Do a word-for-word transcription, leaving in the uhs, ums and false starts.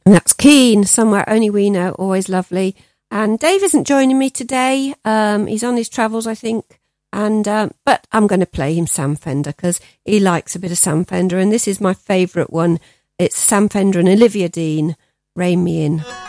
And that's Keane, Somewhere Only We Know, always lovely. And Dave isn't joining me today. Um, he's on his travels, I think. And um, but I'm going to play him Sam Fender because he likes a bit of Sam Fender. And this is my favourite one. It's Sam Fender and Olivia Dean, Rein Me In.